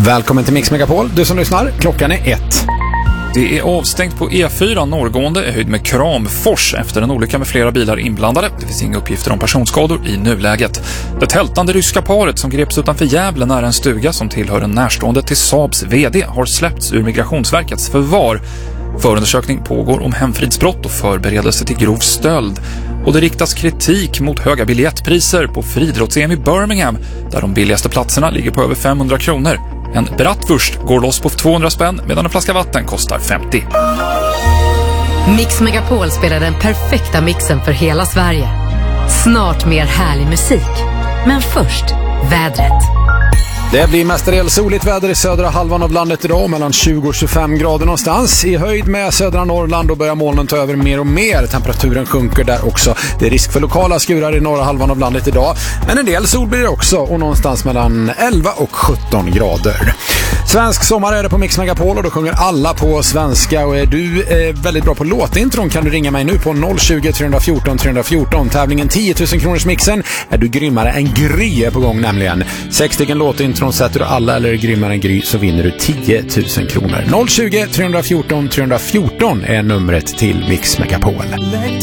Välkommen till Mix Megapol, du som lyssnar. Klockan är 1. Det är avstängt på E4 norrgående i höjd med Kramfors efter en olycka med flera bilar inblandade. Det finns inga uppgifter om personskador i nuläget. Det tältande ryska paret som greps utanför Gävle nära en stuga som tillhör en närstående till Saabs vd har släppts ur Migrationsverkets förvar. Förundersökning pågår om hemfridsbrott och förberedelse till grov stöld. Och det riktas kritik mot höga biljettpriser på friidrotts-EM i Birmingham där de billigaste platserna ligger på över 500 kronor. En bratwurst går loss på 200 spänn medan en flaska vatten kostar 50. Mix Megapol spelar den perfekta mixen för hela Sverige. Snart mer härlig musik. Men först, vädret. Det blir mestadels soligt väder i södra halvan av landet idag, mellan 20 och 25 grader någonstans. I höjd med södra Norrland och börjar molnen ta över mer och mer. Temperaturen sjunker där också. Det är risk för lokala skurar i norra halvan av landet idag. Men en del sol blir det också och någonstans mellan 11 och 17 grader. Svensk sommar är det på Mix Megapol och då sjunger alla på svenska. Och är du väldigt bra på låtintron kan du ringa mig nu på 020 314 314. Tävlingen 10 000 kronors mixen. Är du grymmare än Gry är på gång nämligen. 6 stycken låtintron sätter du alla eller grymmare än Gry så vinner du 10 000 kronor. 020 314 314 är numret till Mix Megapol.